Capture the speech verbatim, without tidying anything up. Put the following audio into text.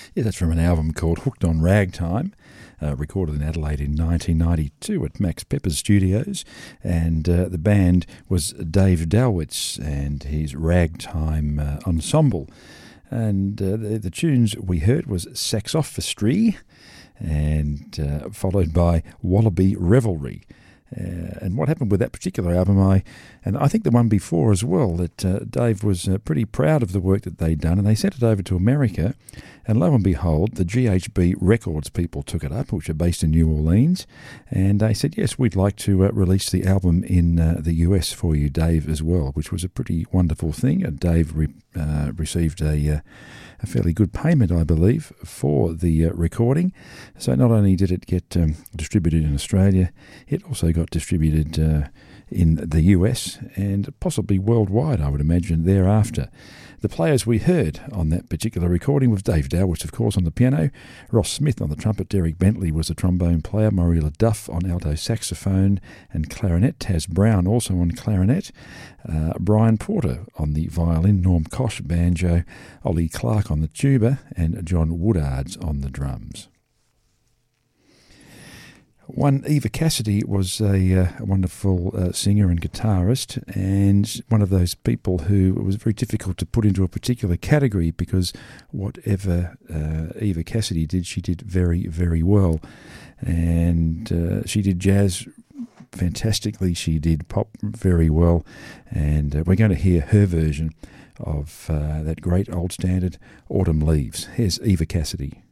Yeah, that's from an album called Hooked on Ragtime, uh, recorded in Adelaide in nineteen ninety-two at Max Pepper's studios. And uh, the band was Dave Dalwitz and his Ragtime uh, Ensemble. And uh, the, the tunes we heard was Saxophistry and uh, followed by Wallaby Revelry. Uh, and what happened with that particular album, I and I think the one before as well, that uh, Dave was uh, pretty proud of the work that they'd done, and they sent it over to America, and lo and behold, the G H B Records people took it up, which are based in New Orleans, and they said, yes, we'd like to uh, release the album in uh, the U S for you, Dave, as well, which was a pretty wonderful thing. And Dave re- uh, received a... Uh, a fairly good payment, I believe, for the uh, recording. So not only did it get um, distributed in Australia, it also got distributed uh, in the U S and possibly worldwide, I would imagine, thereafter. The players we heard on that particular recording was Dave Dalwitz, of course, on the piano, Ross Smith on the trumpet, Derek Bentley was the trombone player, Maureen Duff on alto saxophone and clarinet, Taz Brown also on clarinet, uh, Brian Porter on the violin, Norm Kosh banjo, Ollie Clark on the tuba, and John Woodards on the drums. One, Eva Cassidy was a, uh, a wonderful uh, singer and guitarist, and one of those people who was very difficult to put into a particular category, because whatever uh, Eva Cassidy did, she did very, very well. And uh, she did jazz fantastically, she did pop very well, and uh, we're going to hear her version of uh, that great old standard, Autumn Leaves. Here's Eva Cassidy.